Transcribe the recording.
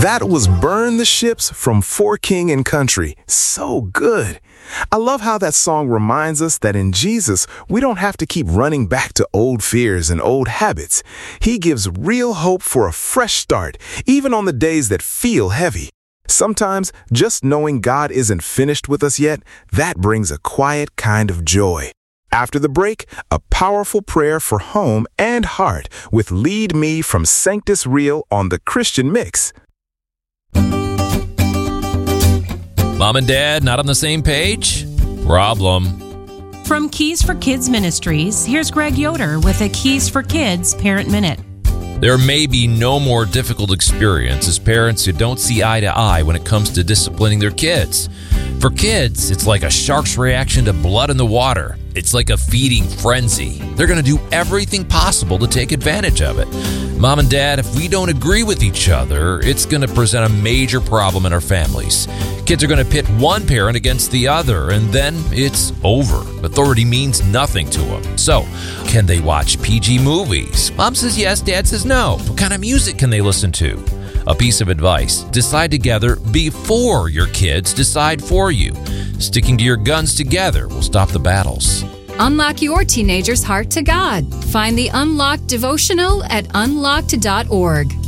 That was Burn the Ships from For King and Country. So good. I love how that song reminds us that in Jesus, we don't have to keep running back to old fears and old habits. He gives real hope for a fresh start, even on the days that feel heavy. Sometimes, just knowing God isn't finished with us yet, that brings a quiet kind of joy. After the break, a powerful prayer for home and heart with Lead Me from Sanctus Real on the Christian Mix. Mom and Dad not on the same page? Problem. From Keys for Kids Ministries, here's Greg Yoder with a Keys for Kids Parent Minute. There may be no more difficult experience as parents who don't see eye to eye when it comes to disciplining their kids. For kids, it's like a shark's reaction to blood in the water. It's like a feeding frenzy. They're going to do everything possible to take advantage of it. Mom and Dad, if we don't agree with each other, it's going to present a major problem in our families. Kids are going to pit one parent against the other, and then it's over. Authority means nothing to them. So, can they watch PG movies? Mom says yes, Dad says no. What kind of music can they listen to? A piece of advice: decide together before your kids decide for you. Sticking to your guns together will stop the battles. Unlock your teenager's heart to God. Find the Unlocked devotional at unlocked.org.